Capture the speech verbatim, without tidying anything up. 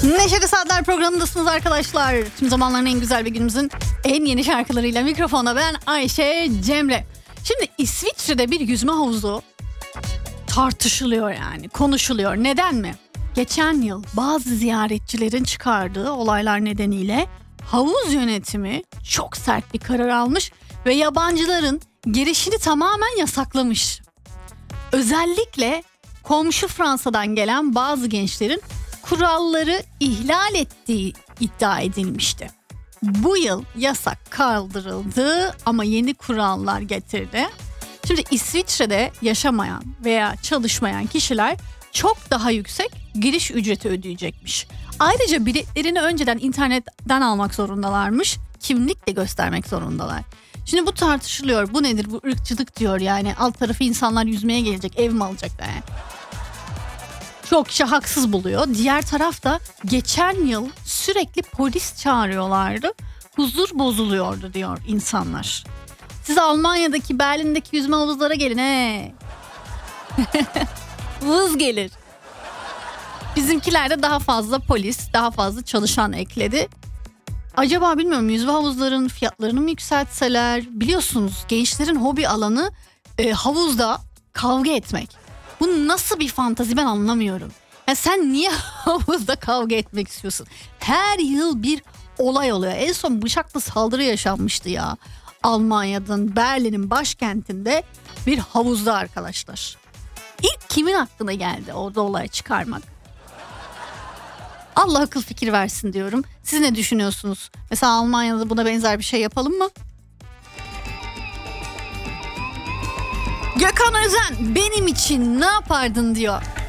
Neşeli Saatler programındasınız arkadaşlar. Tüm zamanların en güzel bir günümüzün en yeni şarkılarıyla mikrofona ben Ayşe Cemre. Şimdi İsviçre'de bir yüzme havuzu tartışılıyor, yani konuşuluyor. Neden mi? Geçen yıl bazı ziyaretçilerin çıkardığı olaylar nedeniyle havuz yönetimi çok sert bir karar almış ve yabancıların girişini tamamen yasaklamış. Özellikle komşu Fransa'dan gelen bazı gençlerin kuralları ihlal ettiği iddia edilmişti. Bu yıl yasak kaldırıldı ama yeni kurallar getirdi. Şimdi İsviçre'de yaşamayan veya çalışmayan kişiler çok daha yüksek giriş ücreti ödeyecekmiş. Ayrıca biletlerini önceden internetten almak zorundalarmış. Kimlikle göstermek zorundalar. Şimdi bu tartışılıyor. Bu nedir? Bu ırkçılık diyor yani. Alt tarafı insanlar yüzmeye gelecek, ev mi alacaklar yani? Çok kişi haksız buluyor. Diğer tarafta geçen yıl sürekli polis çağırıyorlardı. Huzur bozuluyordu diyor insanlar. Siz Almanya'daki, Berlin'deki yüzme havuzlara gelin he. Vız gelir. Bizimkilerde daha fazla polis, daha fazla çalışan ekledi. Acaba bilmiyorum, yüzme havuzların fiyatlarını mı yükseltseler? Biliyorsunuz gençlerin hobi alanı e, havuzda kavga etmek. Bu nasıl bir fantazi, ben anlamıyorum. Ya sen niye havuzda kavga etmek istiyorsun? Her yıl bir olay oluyor. En son bıçaklı saldırı yaşanmıştı ya. Almanya'nın, Berlin'in başkentinde bir havuzda arkadaşlar. İlk kimin aklına geldi orada olay çıkarmak? Allah akıl fikir versin diyorum. Siz ne düşünüyorsunuz? Mesela Almanya'da buna benzer bir şey yapalım mı? Gökhan Özen benim için ne yapardın diyor.